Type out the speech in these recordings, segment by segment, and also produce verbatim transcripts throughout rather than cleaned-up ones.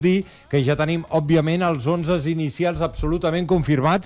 dir que ja tenim, òbviament, els onze inicials absolutament confirmats.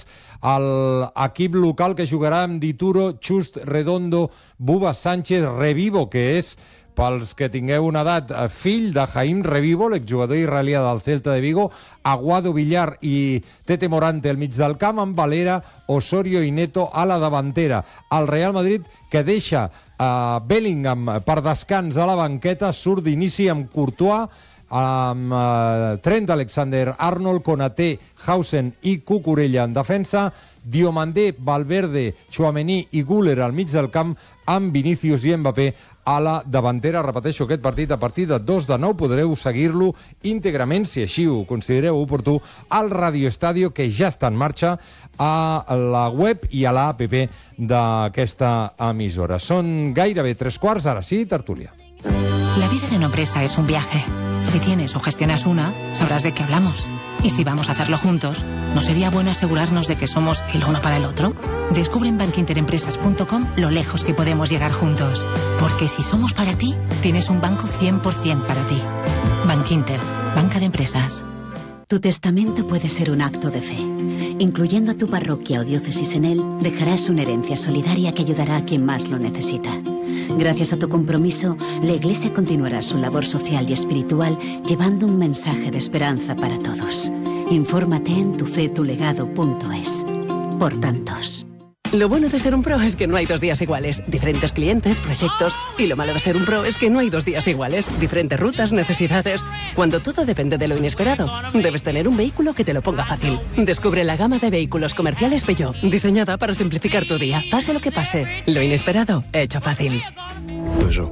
L'equip local que jugarà amb Dituro, Chust, Redondo, Buba, Sánchez, Revivo, que és, pels que tingueu una edat, fill de Jaime Revivo, l'exjugador israelià del Celta de Vigo, Aguado, Villar i Tete Morante al mig del camp, amb Valera, Osorio i Neto a la davantera. El Real Madrid, que deixa uh, Bellingham per descans a la banqueta, surt d'inici amb Courtois, amb uh, Trent Alexander-Arnold, Konaté, Hausen i Cucurella en defensa, Diomandé, Valverde, Tchouaméni i Güler al mig del camp, amb Vinícius i Mbappé a la davantera. Repeteixo, aquest partit a partir de dos de nou podreu seguir-lo íntegrament, si així ho considereu oportú, al Radio Estadio, que ja està en marxa a la web i a l'app d'aquesta emissora. Són gairebé tres quarts, ara sí, tertúlia. La vida de una empresa es un viaje. Si tienes o gestionas una, sabrás de qué hablamos. Y si vamos a hacerlo juntos, ¿no sería bueno asegurarnos de que somos el uno para el otro? Descubre en bankinterempresas punto com lo lejos que podemos llegar juntos. Porque si somos para ti, tienes un banco cien por ciento para ti. Bankinter, banca de empresas. Tu testamento puede ser un acto de fe. Incluyendo a tu parroquia o diócesis en él, dejarás una herencia solidaria que ayudará a quien más lo necesita. Gracias a tu compromiso, la Iglesia continuará su labor social y espiritual llevando un mensaje de esperanza para todos. Infórmate en tufetulegado punto es. Por tantos. Lo bueno de ser un pro es que no hay dos días iguales. Diferentes clientes, proyectos. Y lo malo de ser un pro es que no hay dos días iguales. Diferentes rutas, necesidades. Cuando todo depende de lo inesperado, debes tener un vehículo que te lo ponga fácil. Descubre la gama de vehículos comerciales Peugeot, diseñada para simplificar tu día. Pase lo que pase, lo inesperado, hecho fácil. Peugeot.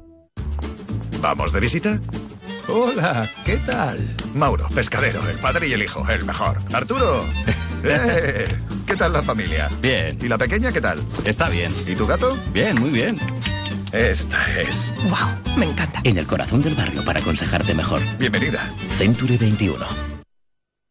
¿Vamos de visita? Hola, ¿qué tal? Mauro, pescadero, el padre y el hijo, el mejor. Arturo. ¡Eh! ¿Qué tal la familia? Bien. ¿Y la pequeña qué tal? Está bien. ¿Y tu gato? Bien, muy bien. Esta es. ¡Wow! Me encanta. En el corazón del barrio para aconsejarte mejor. Bienvenida. Century veintiuno.